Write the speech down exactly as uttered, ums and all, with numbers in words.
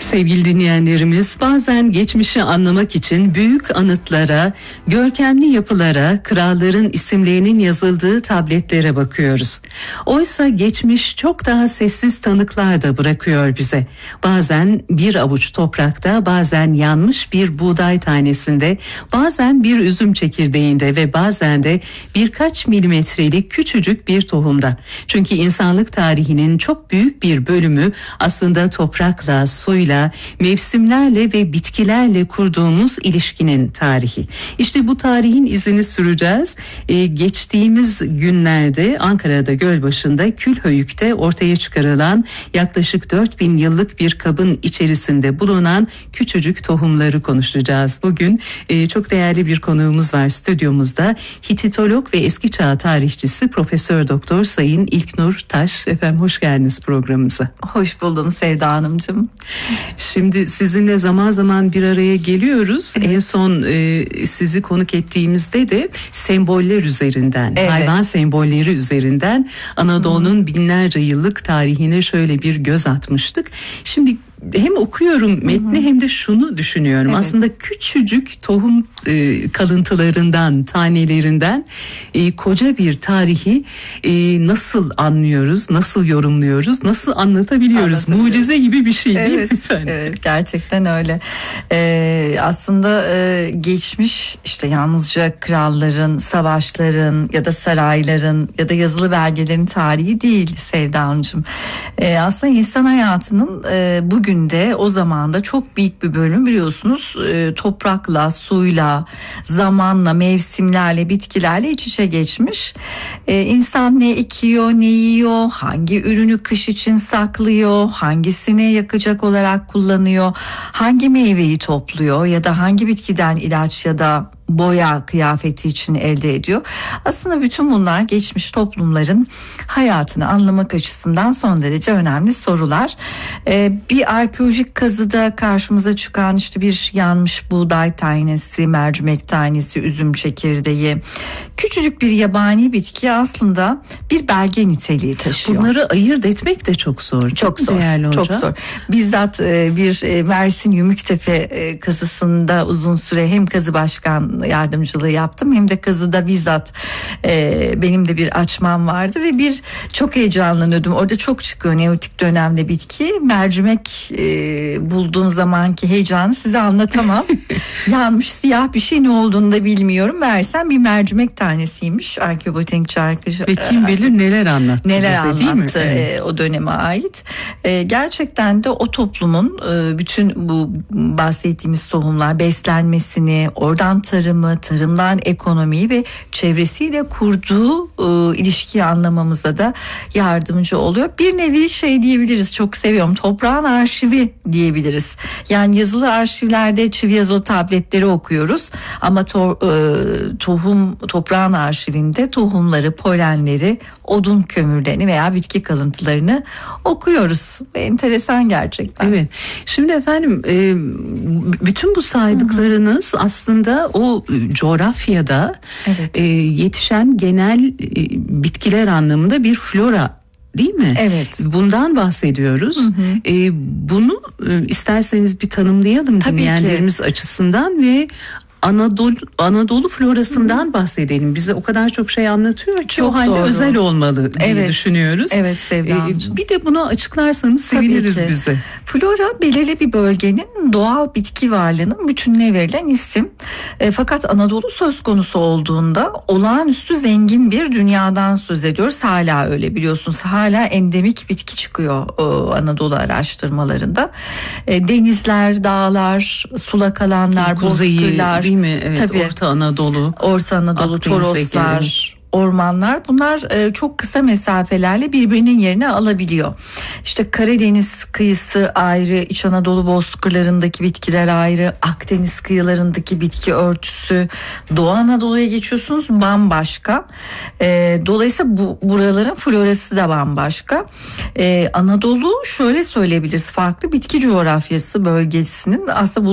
Sevgili dinleyenlerimiz, bazen geçmişi anlamak için büyük anıtlara, görkemli yapılara, kralların isimlerinin yazıldığı tabletlere bakıyoruz. Oysa geçmiş çok daha sessiz tanıklar da bırakıyor bize. Bazen bir avuç toprakta, bazen yanmış bir buğday tanesinde, bazen bir üzüm çekirdeğinde ve bazen de birkaç milimetrelik küçücük bir tohumda. Çünkü insanlık tarihinin çok büyük bir bölümü aslında toprakla, suyla, mevsimlerle ve bitkilerle kurduğumuz ilişkinin tarihi. İşte bu tarihin izini süreceğiz. Ee, geçtiğimiz günlerde Ankara'da Gölbaşı'nda Külhöyük'te ortaya çıkarılan yaklaşık dört bin yıllık bir kabın içerisinde bulunan küçücük tohumları konuşacağız. Bugün e, çok değerli bir konuğumuz var stüdyomuzda. Hititolog ve eski çağ tarihçisi Profesör Doktor Sayın İlknur Taş. Efendim hoş geldiniz programımıza. Hoş buldum Sevda Hanımcığım. Şimdi sizinle zaman zaman bir araya geliyoruz. Evet. En son e, sizi konuk ettiğimizde de semboller üzerinden, evet. hayvan sembolleri üzerinden Anadolu'nun hmm. binlerce yıllık tarihine şöyle bir göz atmıştık. Şimdi hem okuyorum metni hı hı. hem de şunu düşünüyorum. Evet. Aslında küçücük tohum e, kalıntılarından, tanelerinden e, koca bir tarihi e, nasıl anlıyoruz, nasıl yorumluyoruz, nasıl anlatabiliyoruz? Mucize gibi bir şey değil evet, mi efendim? Evet, gerçekten öyle. Ee, aslında e, geçmiş işte yalnızca kralların, savaşların ya da sarayların ya da yazılı belgelerin tarihi değil Sevda Hanımcığım. Ee, aslında insan hayatının e, bugün Günde o zamanda çok büyük bir bölüm biliyorsunuz e, toprakla, suyla, zamanla, mevsimlerle, bitkilerle iç içe geçmiş. E, insan ne ekiyor, ne yiyor, hangi ürünü kış için saklıyor, hangisini yakacak olarak kullanıyor, hangi meyveyi topluyor ya da hangi bitkiden ilaç ya da boya kıyafeti için elde ediyor. Aslında bütün bunlar geçmiş toplumların hayatını anlamak açısından son derece önemli sorular. Ee, bir arkeolojik kazıda karşımıza çıkan işte bir yanmış buğday tanesi, mercimek tanesi, üzüm çekirdeği, küçücük bir yabani bitki aslında bir belge niteliği taşıyor. Bunları ayırt etmek de çok zor. Çok zor. Çok zor. Bizzat bir Mersin Yümüktepe kazısında uzun süre hem kazı başkan yardımcılığı yaptım hem de kazıda bizzat e, benim de bir açmam vardı ve bir çok heyecanlanıyordum. Orada çok çıkıyor Neolitik dönemde bitki. Mercimek e, bulduğum zamanki heyecanı size anlatamam. Yanmış siyah bir şey, ne olduğunu da bilmiyorum. Meğersem bir mercimek tanesiymiş. Arkeobotanikçi arkadaş. Ve kim bilir neler anlattı neler bize, anlattı değil mi? Evet. E, o döneme ait. E, gerçekten de o toplumun e, bütün bu bahsettiğimiz tohumlar beslenmesini, oradan tarım tarımdan ekonomiyi ve çevresiyle kurduğu e, ilişkiyi anlamamıza da yardımcı oluyor. Bir nevi şey diyebiliriz, çok seviyorum, toprağın arşivi diyebiliriz. Yani yazılı arşivlerde çivi yazılı tabletleri okuyoruz ama to, e, tohum toprağın arşivinde tohumları, polenleri, odun kömürlerini veya bitki kalıntılarını okuyoruz. Enteresan gerçekten. Evet. Şimdi efendim e, bütün bu saydıklarınız Hı-hı. aslında o coğrafyada evet. e, yetişen genel e, bitkiler anlamında bir flora, değil mi? Evet. Bundan bahsediyoruz. Hı hı. E, bunu e, isterseniz bir tanımlayalım Tabii dinleyenlerimiz ki. açısından ve Anadolu Anadolu florasından Hı. bahsedelim. Bize o kadar çok şey anlatıyor ki çok o halde doğru. özel olmalı diye evet. düşünüyoruz. Evet Sevda Hanımcığım. Ee, bir de bunu açıklarsanız seviniriz bize. Flora belirli bir bölgenin doğal bitki varlığının bütününe verilen isim. E, fakat Anadolu söz konusu olduğunda olağanüstü zengin bir dünyadan söz ediyoruz. Hala öyle biliyorsunuz. Hala endemik bitki çıkıyor o Anadolu araştırmalarında. E, denizler, dağlar, sulak alanlar, bozkırlar. Değil mi? Evet, Tabii. Orta Anadolu, Orta Anadolu, Akdeniz Toroslar, Ege'nin. ormanlar, bunlar e, çok kısa mesafelerle birbirinin yerini alabiliyor. İşte Karadeniz kıyısı ayrı, İç Anadolu bozkırlarındaki bitkiler ayrı, Akdeniz kıyılarındaki bitki örtüsü, Doğu Anadolu'ya geçiyorsunuz bambaşka. E, dolayısıyla bu buraların florası da bambaşka. E, Anadolu şöyle söyleyebiliriz, farklı bitki coğrafyası bölgesinin aslında